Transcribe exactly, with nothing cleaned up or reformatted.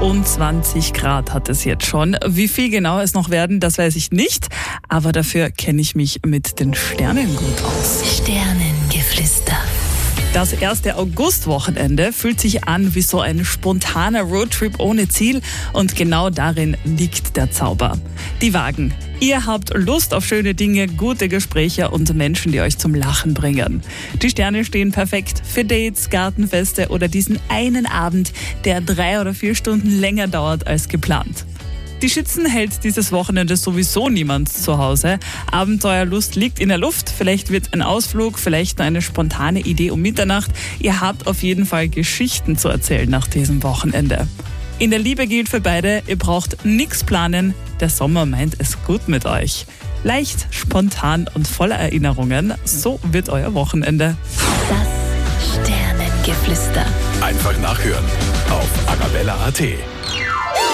achtundzwanzig Grad hat es jetzt schon. Wie viel genau es noch werden, das weiß ich nicht. Aber dafür kenne ich mich mit den Sternen gut aus. Sternengeflüster. Das erste Augustwochenende fühlt sich an wie so ein spontaner Roadtrip ohne Ziel und genau darin liegt der Zauber. Die Wagen. Ihr habt Lust auf schöne Dinge, gute Gespräche und Menschen, die euch zum Lachen bringen. Die Sterne stehen perfekt für Dates, Gartenfeste oder diesen einen Abend, der drei oder vier Stunden länger dauert als geplant. Die Schützen hält dieses Wochenende sowieso niemand zu Hause. Abenteuerlust liegt in der Luft. Vielleicht wird ein Ausflug, vielleicht eine spontane Idee um Mitternacht. Ihr habt auf jeden Fall Geschichten zu erzählen nach diesem Wochenende. In der Liebe gilt für beide, ihr braucht nichts planen. Der Sommer meint es gut mit euch. Leicht, spontan und voller Erinnerungen. So wird euer Wochenende. Das Sternengeflüster. Einfach nachhören auf arabella punkt at.